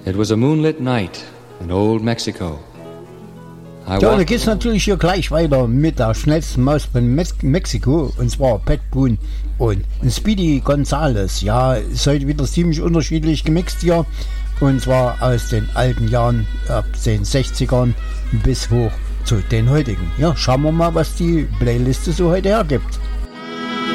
It was a moonlit night in old Mexico. Ja, da geht's natürlich hier gleich weiter mit der schnellsten Maus von Mexiko, und zwar Pat Boone und Speedy Gonzales. Ja, ist heute wieder ziemlich unterschiedlich gemixt hier, und zwar aus den alten Jahren, ab den 60ern bis hoch zu den heutigen. Ja, schauen wir mal, was die Playliste so heute hergibt.